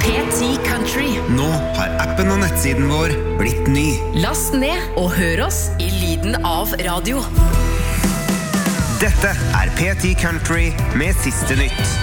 P10 Country. Nå har appen og nettsiden vår blitt ny. Last ned og hør oss i lyden av radio. Dette er P10 Country med siste nytt.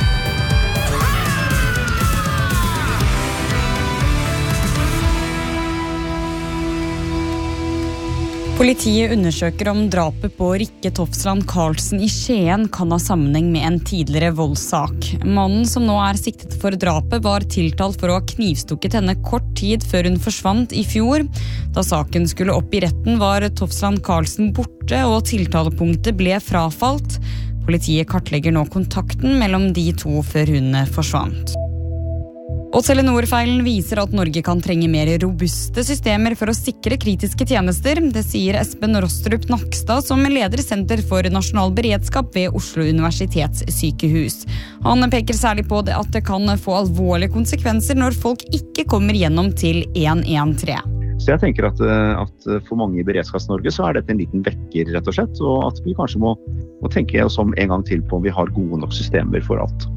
Politiet undersøker om drapet på Rikke Tofsland Karlsen i Skien kan ha sammenheng med en tidligere voldssak. Mannen som nå er siktet for drapet var tiltalt for å ha knivstukket henne kort tid før hun forsvant i fjor. Da saken skulle opp i retten var Tofsland Karlsen borte og tiltalepunktet ble frafalt. Politiet kartlegger nå kontakten mellom de to før hun forsvant. Og Telenor-feilen viser at Norge kan trenge mer robuste systemer for å sikre kritiske tjenester. Det sier Espen Rostrup Nakstad, som er leder i Senter for nasjonal beredskap ved Oslo universitetssykehus. Han peker særlig på det at det kan få alvorlige konsekvenser når folk ikke kommer gjennom til 113. Så jeg tenker at for mange i Beredskaps-Norge så er dette en liten vekker, rett og slett, og at vi kanskje må tenke oss om en gang til på om vi har gode nok systemer for alt.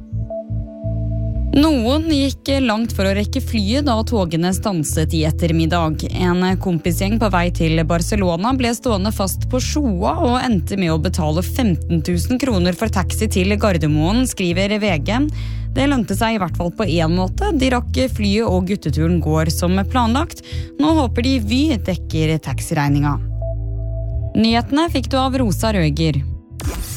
Noen gikk langt for å rekke flyet da togene stanset i ettermiddag. En kompisgjeng på vei til Barcelona ble stående fast på Sjoa og endte med å betale 15 000 kroner for taxi til Gardermoen, skriver VG. Det lønte seg i hvert fall på en måte. De rakk flyet og gutteturen går som planlagt. Nå håper de Vy dekker taxiregninga. Nyhetene fikk du av Rosa Røger.